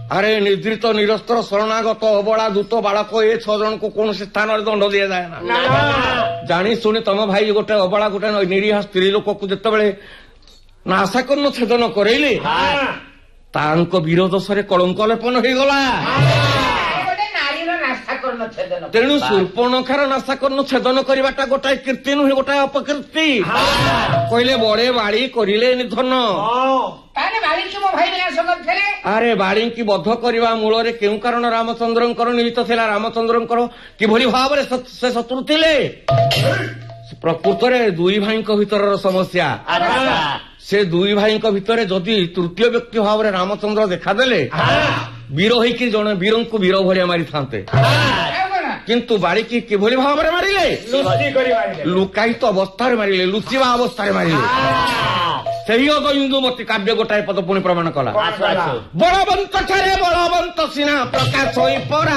ଆରେ ନିଦ୍ରିତ ନିରସ୍ତ୍ର ଶରଣାଗତ ଅବଳା ଦୂତ ବାଳକ ଏ 6 ଜଣଙ୍କୁ କୌଣସି ସ୍ଥାନରେ ଦଣ୍ଡ ଦିଆଯାଏ ନା। ଜାଣି ଶୁଣି ତମ ଭାଇ ଗୋଟେ ଅବଳା ଗୋଟେ ନିରୀହ ସ୍ତ୍ରୀ ଲୋକକୁ ଯେତେବେଳେ ନାଶାକର୍ଣ୍ଣ ଛେଦନ କରେଇଲେ ତାଙ୍କ ବିରୋଧରେ କଳଙ୍କ ଲେପନ ହେଇଗଲା। ତେଣୁ ଶୂର୍ପଣଖାର ନାଶାକର୍ଣ୍ଣ ଛେଦନ କରିବାଟା ଗୋଟାଏ କୀର୍ତ୍ତି ନୁହେଁ, ଗୋଟାଏ ଅପକୀର୍ତ୍ତି। କହିଲେ ବଡେ ବାଳି କରିଲେ ନିଧନ। ଆରେ ବାଳିଙ୍କି ବଧ କରିବା ମୂଳରେ କେଉଁ କାରଣ ରାମଚନ୍ଦ୍ରଙ୍କର ନିହିତ ଥିଲା? ରାମଚନ୍ଦ୍ରଙ୍କର କିଭଳି ଭାବରେ ସେ ଶତ୍ରୁ ଥିଲେ? ପ୍ରକୃତରେ ଦୁଇ ଭାଇଙ୍କ ଭିତରର ସମସ୍ୟା। ସେ ଦୁଇ ଭାଇଙ୍କ ଭିତରେ ଯଦି ତୃତୀୟ ବ୍ୟକ୍ତି ଭାବରେ ରାମଚନ୍ଦ୍ର ଦେଖାଦେଲେ ବୀର ହେଇକି ଜଣେ ବୀରଙ୍କୁ ବୀର ଭଳିଆ ମାରିଥାନ୍ତେ, କିନ୍ତୁ ବାଳିକି କିଭଳି ଭାବରେ ମାରିଲେ? ଲୁକାୟିତ ଅବସ୍ଥାରେ ମାରିଲେ, ଲୁଚିବା ଅବସ୍ଥାରେ ମାରିଲେ। ସେହି ଇନ୍ଦୁମତୀ କାବ୍ୟ ଗୋଟାଏ ପଦ ପୁଣି ପ୍ରମାଣ କଲା। ବଳବନ୍ତ ଠାରେ ବଳବନ୍ତ ସିନା ପ୍ରକାଶ ହୋଇ ପରା